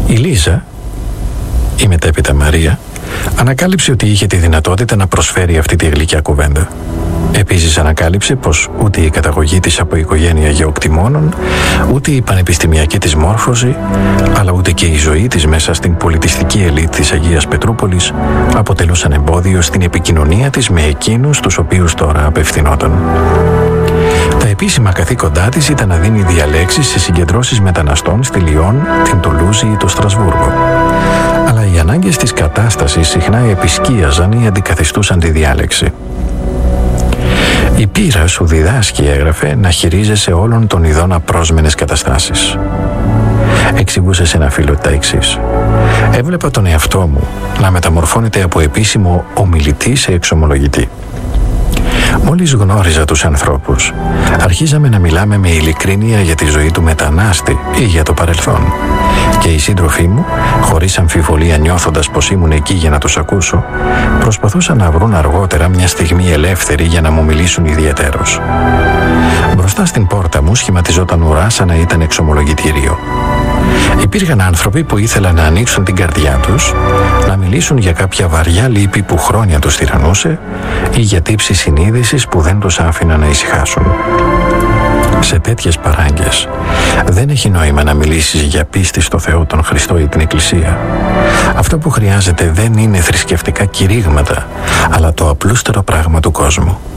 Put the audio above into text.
Η Λίζα, η μετέπειτα Μαρία, ανακάλυψε ότι είχε τη δυνατότητα να προσφέρει αυτή τη γλυκιά κουβέντα. Επίσης ανακάλυψε πως ούτε η καταγωγή της από οικογένεια γεωκτημόνων, ούτε η πανεπιστημιακή της μόρφωση, αλλά ούτε και η ζωή της μέσα στην πολιτιστική ελίτ της Αγίας Πετρούπολης αποτελούσαν εμπόδιο στην επικοινωνία της με εκείνους τους οποίους τώρα απευθυνόταν. Τα επίσημα καθήκοντά της ήταν να δίνει διαλέξεις σε συγκεντρώσεις μεταναστών στη Λιόν, την Τουλούζη ή το Στρασβούργο. Αλλά οι ανάγκες της κατάστασης συχνά επισκίαζαν ή αντικαθιστούσαν τη διάλεξη. Η πείρα σου διδάσκει, έγραφε, να χειρίζεσαι όλων των ειδών απρόσμενες καταστάσεις. Εξηγούσε σε ένα φίλο τα εξής: έβλεπα τον εαυτό μου να μεταμορφώνεται από επίσημο ομιλητή σε εξομολογητή. Μόλις γνώριζα τους ανθρώπους, αρχίζαμε να μιλάμε με ειλικρίνεια για τη ζωή του μετανάστη ή για το παρελθόν. Και οι σύντροφοί μου, χωρίς αμφιβολία νιώθοντας πως ήμουν εκεί για να τους ακούσω, προσπαθούσαν να βρουν αργότερα μια στιγμή ελεύθερη για να μου μιλήσουν ιδιαιτέρως. Μπροστά στην πόρτα μου σχηματιζόταν ουρά σαν να ήταν εξομολογητήριο. Υπήρχαν άνθρωποι που ήθελαν να ανοίξουν την καρδιά τους, να μιλήσουν για κάποια βαριά λύπη που χρόνια τους τυραννούσε ή για τύψη συνείδησης που δεν τους άφηναν να ησυχάσουν. Σε τέτοιες παράγκες δεν έχει νόημα να μιλήσεις για πίστη στο Θεό, τον Χριστό ή την Εκκλησία. Αυτό που χρειάζεται δεν είναι θρησκευτικά κηρύγματα, αλλά το απλούστερο πράγμα του κόσμου.